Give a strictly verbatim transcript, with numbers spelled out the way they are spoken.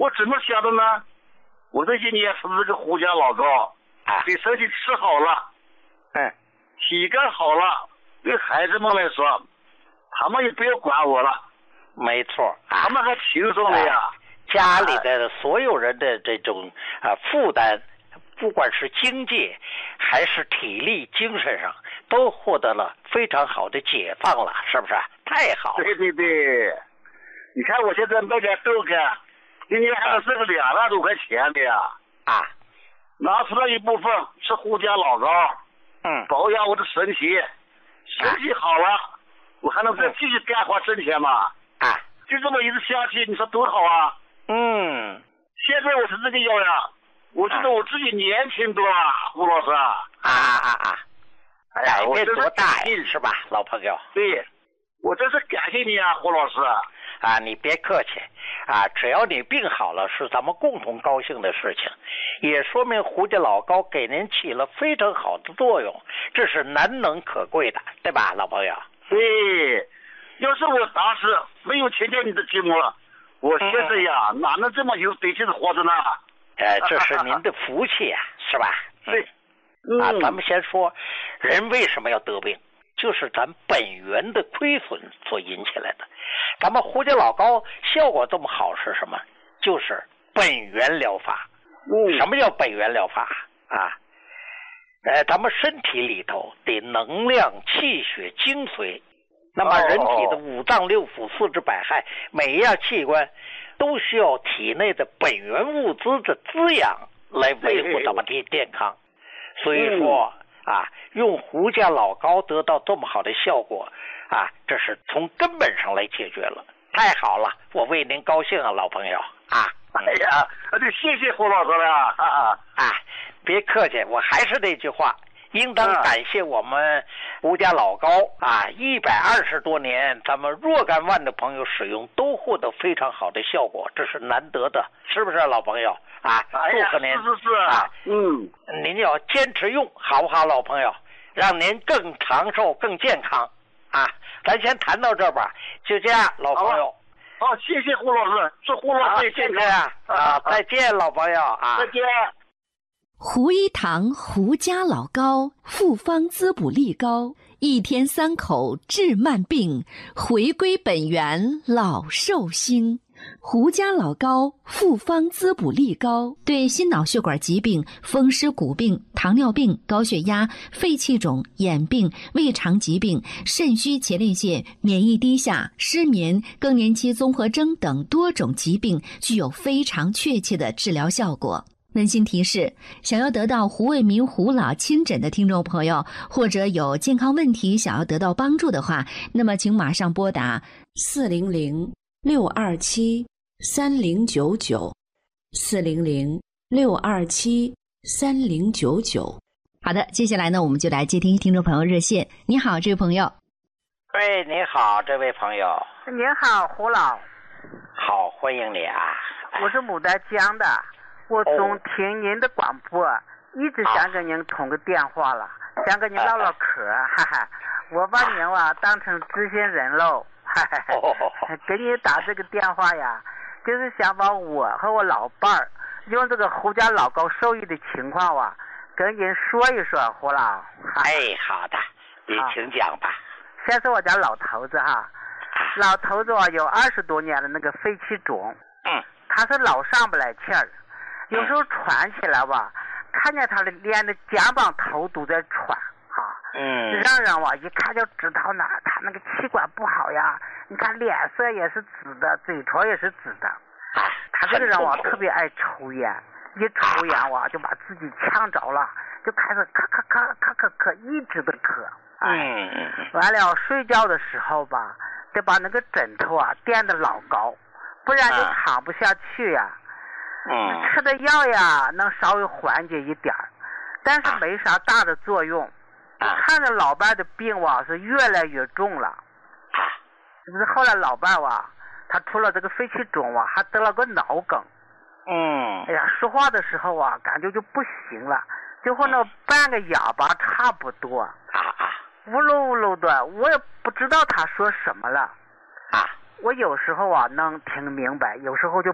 我怎么想的呢？我这些年吃这个胡椒老膏， 啊， 对身体吃好了， 嗯， 体感好了，对孩子们来说，他们也不要管我了， 没错啊， 他们还轻松了呀。 啊家里的所有人的这种啊负担，不管是经济还是体力、精神上，都获得了非常好的解放了，是不是？太好了！ 对对对，你看我现在卖点豆干，一年还能挣个两万多块钱的呀！ 啊， 拿出来一部分吃胡椒老膏， 嗯， 保养我的身体，身体好了，我还能再继续干活挣钱嘛？ 啊， 就这么一直下去，你说多好啊！ 嗯， 现在我是这个样呀，我觉得我自己年轻多啊，胡老师。 啊啊啊！ 哎呀，我真是改变多大感谢呀，是吧，老朋友？ 对，我真是感谢你啊，胡老师。 啊，你别客气啊，只要你病好了，是咱们共同高兴的事情，也说明胡家老膏给您起了非常好的作用，这是难能可贵的，对吧，老朋友？ 对，要是我当时没有听见你的节目了，我现在呀、嗯、哪能这么有底气的活着呢？ 呃，这是您的福气啊，是吧？ 对， 嗯、啊，咱们先说，人为什么要得病，就是咱本源的亏损所引起来的。咱们胡家老膏效果这么好是什么？就是本源疗法。 嗯， 什么叫本源疗法啊？呃，咱们身体里头的能量、气血、精髓，那么人体的五脏六腑、四肢百骸，每一样器官都需要体内的本源物资的滋养来维护咱们的健康。所以说啊，用胡家老膏得到这么好的效果啊，这是从根本上来解决了，太好了，我为您高兴啊，老朋友啊！ 哎呀，这谢谢胡老师了啊！ 啊，别客气，我还是那句话，应当感谢我们胡家老膏啊，一百二十多年，咱们若干万的朋友使用都获得非常好的效果，这是难得的，是不是老朋友啊？祝贺您！ 是是是啊， 嗯， 您要坚持用，好不好，老朋友？让您更长寿、更健康啊！咱先谈到这吧，就这样，老朋友。 好，谢谢胡老师，祝胡老师健康啊！啊，再见，老朋友啊！ 再见。 胡一堂胡家老膏复方滋补力膏，一天三口治慢病，回归本源老寿星。胡家老膏复方滋补力膏对心脑血管疾病、风湿骨病、糖尿病、高血压、肺气肿、眼病、胃肠疾病、肾虚前列腺、免疫低下、失眠、更年期综合征等多种疾病具有非常确切的治疗效果。温馨提示，想要得到胡卫民胡老亲诊的听众朋友，或者有健康问题想要得到帮助的话，那么请马上拨打四零零六二七三零九九，四零零六二七三零九九。好的，接下来呢，我们就来接听听众朋友热线。你好，这位朋友。 喂，你好，这位朋友。 您好，胡老。 好，欢迎你啊！ 我是牡丹江的，我总听您的广播，哦、一直想跟您通个电话了，啊、想跟您唠唠嗑，啊、哈哈。我把您啊当成知心人喽，哈哈。哦、给你打这个电话呀，就是想把我和我老伴儿用这个胡家老膏受益的情况啊，跟您说一说，胡老。 哎，好的，你请讲吧。 先说我家老头子哈，老头子啊有二十多年的那个肺气肿， 嗯， 他是老上不来气儿，有时候喘起来吧，看见他的连的肩膀头都在喘啊， 嗯， 让人哇一看就知道呢，他那个气管不好呀，你看脸色也是紫的，嘴唇也是紫的， 啊， 他这个人哇特别爱抽烟，一抽烟哇就把自己呛着了，就开始咳咳咳咳咳咳一直的咳。 嗯， 完了睡觉的时候吧，得把那个枕头啊垫得老高，不然就躺不下去呀、啊。 嗯， 吃的药呀能稍微缓解一点，但是没啥大的作用。 啊、 看着老伴的病哇是越来越重了。 啊， 是不是？后来老伴哇，他除了这个肺气肿哇，还得了个脑梗。 嗯， 哎呀，说话的时候啊，感觉就不行了，就和那半个哑巴差不多。 啊啊。 呜噜呜噜的，我也不知道他说什么了。 啊， 我有时候啊能听明白，有时候就